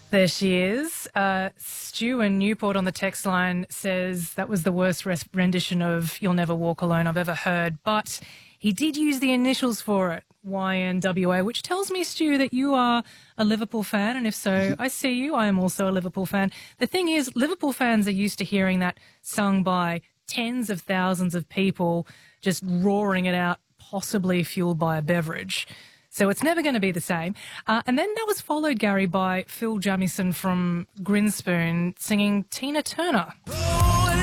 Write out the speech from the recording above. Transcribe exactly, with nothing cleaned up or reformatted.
There she is. Uh, Stu in Newport on the text line says that was the worst res- rendition of You'll Never Walk Alone I've ever heard, but he did use the initials for it, Y N W A, which tells me, Stu, that you are a Liverpool fan, and if so, I see you. I am also a Liverpool fan. The thing is, Liverpool fans are used to hearing that sung by tens of thousands of people just roaring it out, possibly fueled by a beverage. So it's never going to be the same. Uh, and then that was followed, Gary, by Phil Jamieson from Grinspoon singing Tina Turner.